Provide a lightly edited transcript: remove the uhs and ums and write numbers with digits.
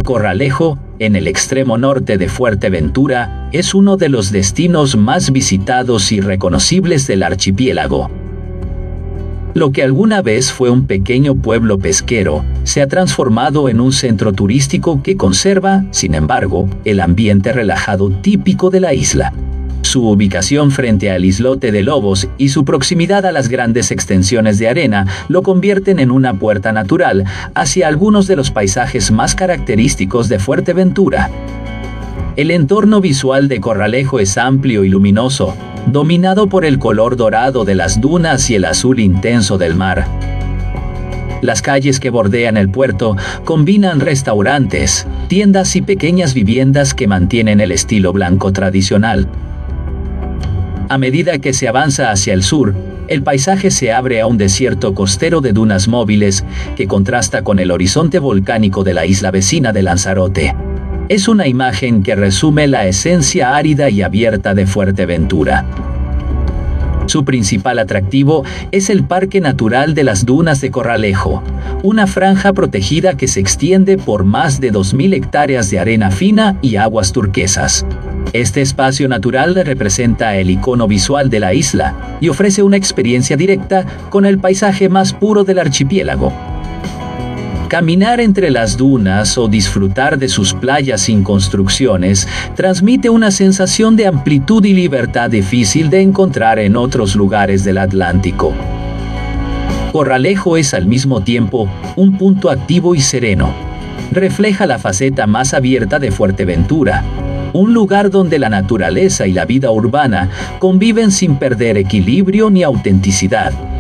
Corralejo, en el extremo norte de Fuerteventura, es uno de los destinos más visitados y reconocibles del archipiélago. Lo que alguna vez fue un pequeño pueblo pesquero, se ha transformado en un centro turístico que conserva, sin embargo, el ambiente relajado típico de la isla. Su ubicación frente al islote de Lobos y su proximidad a las grandes extensiones de arena lo convierten en una puerta natural hacia algunos de los paisajes más característicos de Fuerteventura. El entorno visual de Corralejo es amplio y luminoso, dominado por el color dorado de las dunas y el azul intenso del mar. Las calles que bordean el puerto combinan restaurantes, tiendas y pequeñas viviendas que mantienen el estilo blanco tradicional. A medida que se avanza hacia el sur, el paisaje se abre a un desierto costero de dunas móviles que contrasta con el horizonte volcánico de la isla vecina de Lanzarote. Es una imagen que resume la esencia árida y abierta de Fuerteventura. Su principal atractivo es el Parque Natural de las Dunas de Corralejo, una franja protegida que se extiende por más de 2.000 hectáreas de arena fina y aguas turquesas. Este espacio natural representa el icono visual de la isla y ofrece una experiencia directa con el paisaje más puro del archipiélago. Caminar entre las dunas o disfrutar de sus playas sin construcciones transmite una sensación de amplitud y libertad difícil de encontrar en otros lugares del Atlántico. Corralejo es al mismo tiempo un punto activo y sereno. Refleja la faceta más abierta de Fuerteventura, un lugar donde la naturaleza y la vida urbana conviven sin perder equilibrio ni autenticidad.